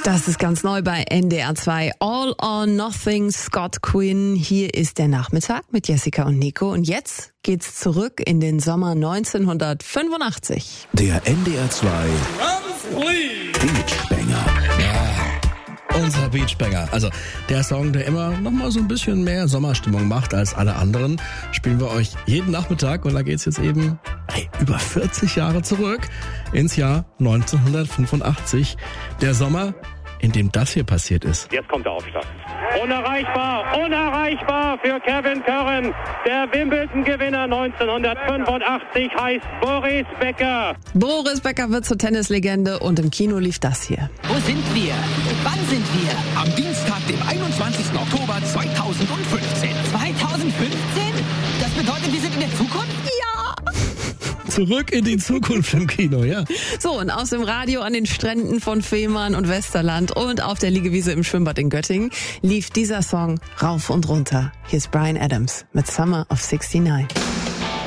Das ist ganz neu bei NDR 2. All or Nothing, Scott Quinn. Hier ist der Nachmittag mit Jessica und Nico. Und jetzt geht's zurück in den Sommer 1985. Der NDR 2 Beachbanger. Ja, unser Beachbanger. Also der Song, der immer noch mal so ein bisschen mehr Sommerstimmung macht als alle anderen, spielen wir euch jeden Nachmittag. Und da geht's jetzt eben über 40 Jahre zurück ins Jahr 1985. Der Sommer, in dem das hier passiert ist. Jetzt kommt der Aufschlag. Unerreichbar für Kevin Curran. Der Wimbledon-Gewinner 1985 heißt Boris Becker. Boris Becker wird zur Tennislegende und im Kino lief das hier. Wo sind wir? Wann sind wir? Am Dienstag, dem 21. Oktober 2015. 2015? Das bedeutet, wir sind in der Zukunft? Ja! Zurück in die Zukunft im Kino, ja. So, und aus dem Radio an den Stränden von Fehmarn und Westerland und auf der Liegewiese im Schwimmbad in Göttingen lief dieser Song rauf und runter. Hier ist Bryan Adams mit Summer of '69.